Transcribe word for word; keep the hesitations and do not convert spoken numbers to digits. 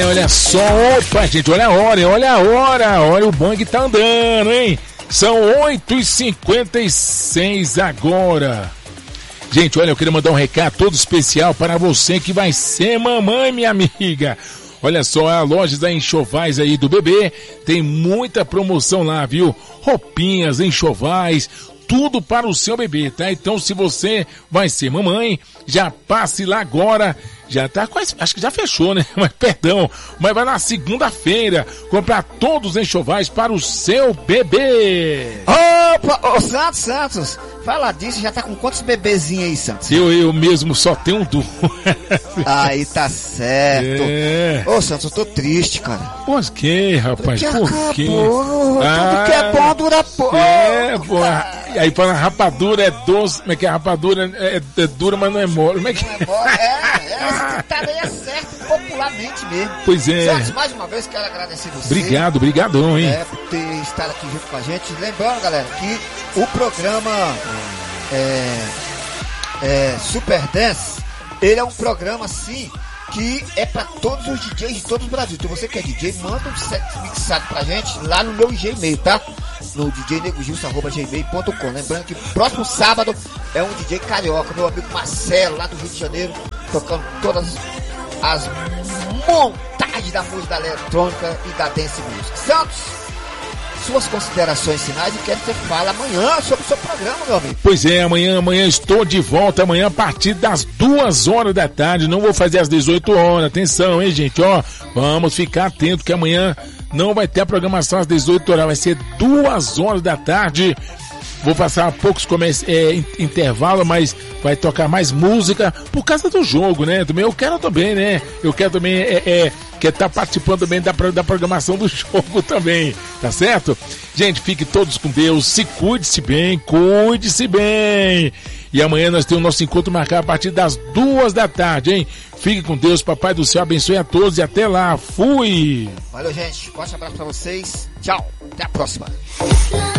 Olha só, opa, gente, olha a hora, olha a hora, olha o bang tá andando, hein? São oito e cinquenta e seis agora. Gente, olha, eu queria mandar um recado todo especial para você que vai ser mamãe, minha amiga. Olha só, a loja da Enxovais aí do bebê tem muita promoção lá, viu? Roupinhas, enxovais, tudo para o seu bebê, tá? Então, se você vai ser mamãe, já passe lá agora. Já tá quase, acho que já fechou, né? Mas perdão, mas vai na segunda-feira comprar todos os enxovais para o seu bebê. Opa, ô Santos, Santos, fala disso, já tá com quantos bebezinhos aí, Santos? Eu, eu mesmo só tenho duas. Aí tá certo. É. Ô Santos, eu tô triste, cara. Por que, rapaz? Porque Por acabou. quê? Tudo Ah, que é bom dura pouco. É, pô. E aí fala, rapadura é doce, como é que é? Rapadura é, é dura, mas não é mole. Como é que Não é mole, é, é. Tá aí é certo popularmente mesmo. Pois é. Santos, mais uma vez quero agradecer você. Obrigado, brigadão, hein? É, por ter estado aqui junto com a gente. Lembrando, galera, que o programa é, é, Super Dance, ele é um programa assim que é pra todos os D Js de todo o Brasil. Então você que é D J, manda um set mixado pra gente lá no meu Gmail, tá? No d j nego gilson arroba gmail ponto com. Lembrando que próximo sábado é um D J carioca, meu amigo Marcelo, lá do Rio de Janeiro, tocando todas as montagens da música eletrônica e da dance music. Santos, suas considerações finais e quero que você fale amanhã sobre o seu programa, meu amigo. Pois é, amanhã, amanhã estou de volta, amanhã a partir das duas horas da tarde, não vou fazer às dezoito horas, atenção, hein, gente, ó, vamos ficar atento que amanhã não vai ter a programação às dezoito horas, vai ser duas horas da tarde. Vou passar poucos comerci- é, intervalo, mas vai tocar mais música por causa do jogo, né? Também eu quero também, né? Eu quero também, é, é, quero estar participando também da, da programação do jogo também, tá certo? Gente, fiquem todos com Deus, se cuide-se bem, cuide-se bem. E amanhã nós temos o nosso encontro marcado a partir das duas da tarde, hein? Fique com Deus, Papai do Céu abençoe a todos e até lá. Fui! Valeu, gente. Forte abraço pra vocês. Tchau. Até a próxima.